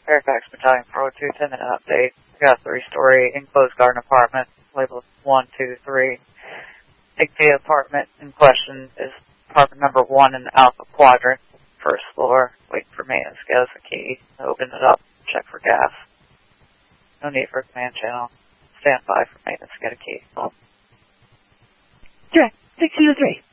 Fairfax Battalion 402, 10-minute update. We got a 3-story enclosed garden apartment labeled 1, 2, 3. The apartment in question is apartment number 1 in the Alpha Quadrant, first floor. Waiting for maintenance. Get us a key. Open it up. Check for gas. No need for a command channel. Stand by for maintenance. Get a key. Direct 603.